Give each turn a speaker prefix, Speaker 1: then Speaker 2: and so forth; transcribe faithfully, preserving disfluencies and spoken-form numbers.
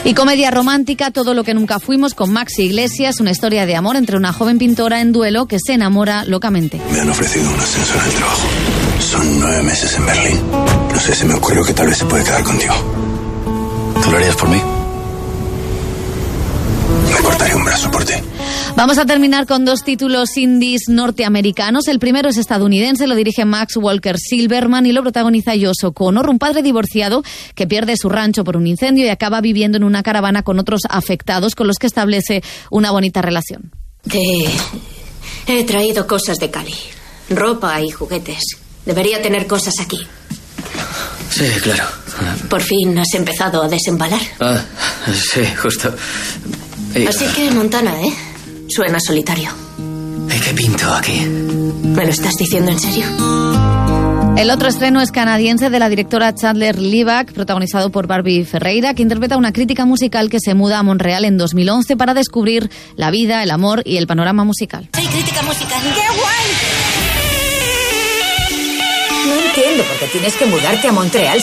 Speaker 1: Y comedia romántica, Todo lo que nunca fuimos, con Maxi Iglesias, una historia de amor entre una joven pintora en duelo que se enamora locamente.
Speaker 2: Me han ofrecido un ascenso en el trabajo. Son nueve meses en Berlín. No sé, se me ocurrió que tal vez se puede quedar contigo. ¿Tú lo harías por mí? Me cortaría un brazo por ti.
Speaker 1: Vamos a terminar con dos títulos indies norteamericanos. El primero es estadounidense, lo dirige Max Walker Silverman y lo protagoniza Josh O'Connor, un padre divorciado que pierde su rancho por un incendio y acaba viviendo en una caravana con otros afectados con los que establece una bonita relación.
Speaker 3: Te he traído cosas de Cali, ropa y juguetes. Debería tener cosas aquí.
Speaker 4: Sí, claro.
Speaker 3: ¿Por fin has empezado a desembalar?
Speaker 4: Ah, sí, justo. Y,
Speaker 3: Así que Montana, ¿eh? Suena solitario.
Speaker 4: ¿Y qué pinto aquí?
Speaker 3: ¿Me lo estás diciendo en serio?
Speaker 1: El otro estreno es canadiense, de la directora Chandler Levack, protagonizado por Barbie Ferreira, que interpreta a una crítica musical que se muda a Montreal en dos mil once para descubrir la vida, el amor y el panorama musical.
Speaker 3: Soy crítica musical. ¡Qué guay! No entiendo por qué tienes que mudarte a Montreal